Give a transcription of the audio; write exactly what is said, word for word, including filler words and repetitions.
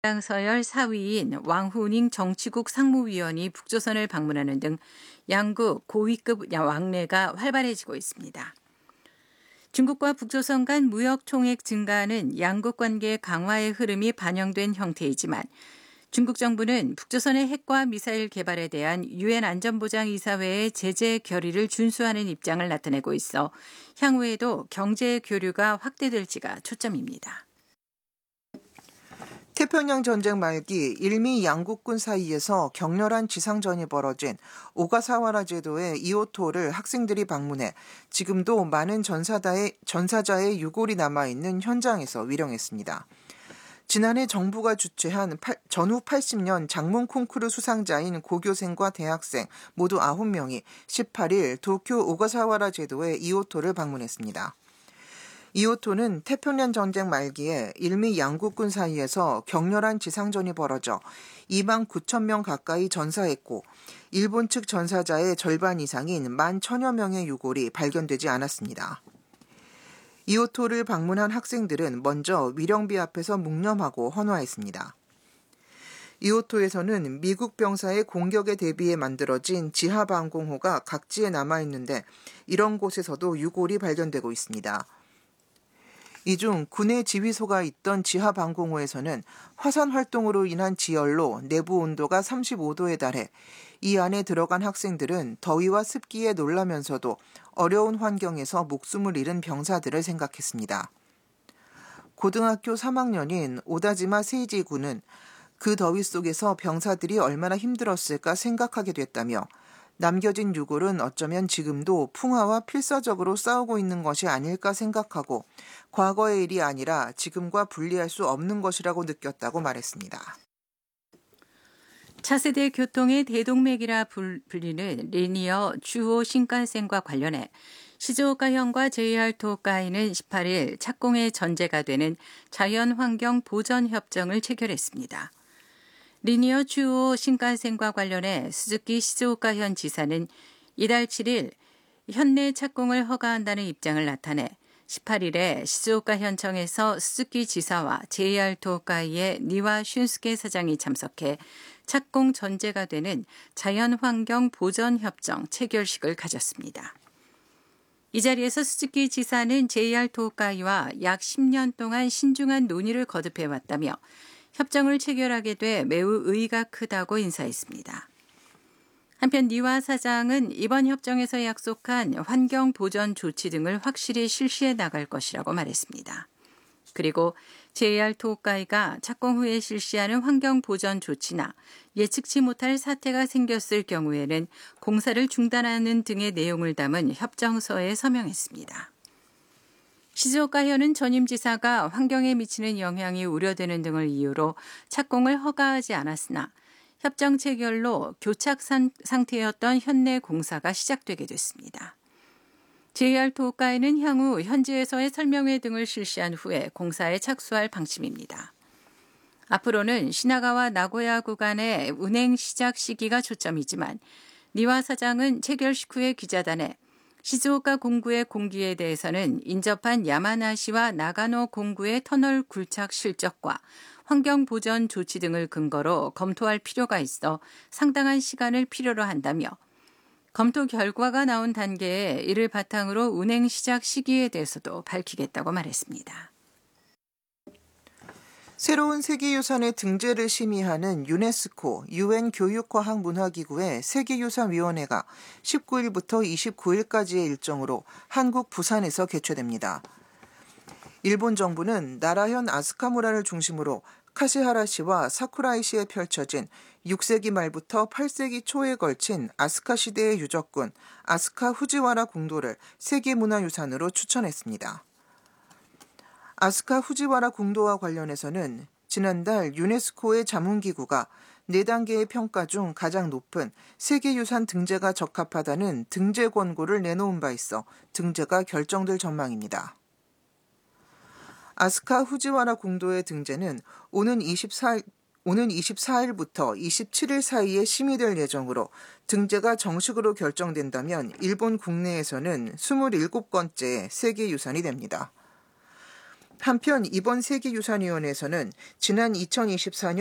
당 서열 사 위인 왕후닝 정치국 상무위원이 북조선을 방문하는 등 양국 고위급 왕래가 활발해지고 있습니다. 중국과 북조선 간 무역 총액 증가는 양국 관계 강화의 흐름이 반영된 형태이지만 중국 정부는 북조선의 핵과 미사일 개발에 대한 유엔 안전보장이사회의 제재 결의를 준수하는 입장을 나타내고 있어 향후에도 경제 교류가 확대될지가 초점입니다. 태평양 전쟁 말기 일미 양국군 사이에서 격렬한 지상전이 벌어진 오가사와라 제도의 이오토를 학생들이 방문해 지금도 많은 전사자의, 전사자의 유골이 남아있는 현장에서 위령했습니다. 지난해 정부가 주최한 전후 팔십 년 장문 콩쿠르 수상자인 고교생과 대학생 모두 아홉 명이 십팔 일 도쿄 오가사와라 제도의 이오토를 방문했습니다. 이오토는 태평양 전쟁 말기에 일미 양국군 사이에서 격렬한 지상전이 벌어져 이만 구천 명 가까이 전사했고 일본 측 전사자의 절반 이상인 만 천여 명의 유골이 발견되지 않았습니다. 이오토를 방문한 학생들은 먼저 위령비 앞에서 묵념하고 헌화했습니다. 이오토에서는 미국 병사의 공격에 대비해 만들어진 지하방공호가 각지에 남아있는데 이런 곳에서도 유골이 발견되고 있습니다. 이 중 군의 지휘소가 있던 지하방공호에서는 화산 활동으로 인한 지열로 내부 온도가 삼십오 도에 달해 이 안에 들어간 학생들은 더위와 습기에 놀라면서도 어려운 환경에서 목숨을 잃은 병사들을 생각했습니다. 고등학교 삼 학년인 오다지마 세이지 군은 그 더위 속에서 병사들이 얼마나 힘들었을까 생각하게 됐다며 남겨진 유골은 어쩌면 지금도 풍화와 필사적으로 싸우고 있는 것이 아닐까 생각하고 과거의 일이 아니라 지금과 분리할 수 없는 것이라고 느꼈다고 말했습니다. 차세대 교통의 대동맥이라 불리는 리니어 주오 신칸센과 관련해 시즈오카현과 제이알 토호카이는 십팔 일 착공의 전제가 되는 자연환경 보전 협정을 체결했습니다. 리니어 주오 신칸센과 관련해 스즈키 시즈오카현 지사는 이달 칠 일 현내 착공을 허가한다는 입장을 나타내 십팔 일에 시즈오카현청에서 스즈키 지사와 제이알 토호카이의 니와 슌스케 사장이 참석해 착공 전제가 되는 자연환경 보전 협정 체결식을 가졌습니다. 이 자리에서 스즈키 지사는 제이알 토호카이와 약 십 년 동안 신중한 논의를 거듭해왔다며 협정을 체결하게 돼 매우 의의가 크다고 인사했습니다. 한편 니와 사장은 이번 협정에서 약속한 환경 보전 조치 등을 확실히 실시해 나갈 것이라고 말했습니다. 그리고 제이알 토호카이가 착공 후에 실시하는 환경 보전 조치나 예측치 못할 사태가 생겼을 경우에는 공사를 중단하는 등의 내용을 담은 협정서에 서명했습니다. 시즈오카현은 전임지사가 환경에 미치는 영향이 우려되는 등을 이유로 착공을 허가하지 않았으나 협정 체결로 교착 상태였던 현내 공사가 시작되게 됐습니다. 제이알 토호카이는 향후 현지에서의 설명회 등을 실시한 후에 공사에 착수할 방침입니다. 앞으로는 시나가와 나고야 구간의 운행 시작 시기가 초점이지만 니와 사장은 체결식 후에 기자단에 시즈오카 공구의 공기에 대해서는 인접한 야마나시와 나가노 공구의 터널 굴착 실적과 환경 보전 조치 등을 근거로 검토할 필요가 있어 상당한 시간을 필요로 한다며 검토 결과가 나온 단계에 이를 바탕으로 운행 시작 시기에 대해서도 밝히겠다고 말했습니다. 새로운 세계유산의 등재를 심의하는 유네스코 유엔 교육과학문화기구의 세계유산위원회가 십구 일부터 이십구 일까지의 일정으로 한국 부산에서 개최됩니다. 일본 정부는 나라현 아스카무라를 중심으로 카시하라시와 사쿠라이시에 펼쳐진 육 세기 말부터 팔 세기 초에 걸친 아스카 시대의 유적군 아스카 후지와라 궁도를 세계문화유산으로 추천했습니다. 아스카 후지와라 궁도와 관련해서는 지난달 유네스코의 자문기구가 네 단계의 평가 중 가장 높은 세계유산 등재가 적합하다는 등재 권고를 내놓은 바 있어 등재가 결정될 전망입니다. 아스카 후지와라 궁도의 등재는 오는 이십사 일, 오는 이십사 일부터 이십칠 일 사이에 심의될 예정으로 등재가 정식으로 결정된다면 일본 국내에서는 스물일곱 번째 세계유산이 됩니다. 한편 이번 세계유산위원회에서는 지난 이천이십사 년